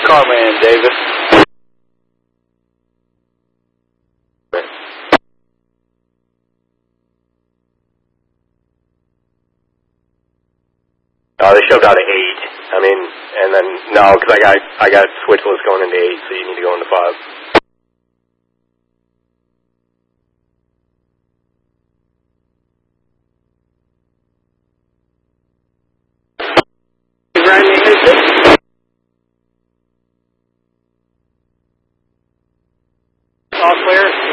Carman, Davis. They shoved out of 8. I mean, and then, no, because I got switchless going into 8, so you need to go into 5. All clear.